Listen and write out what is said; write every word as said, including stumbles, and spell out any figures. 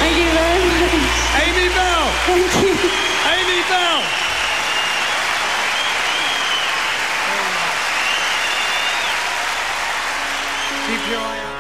Thank you very much. Amy Bell. Thank you. Amy Bell. Keep your eye out.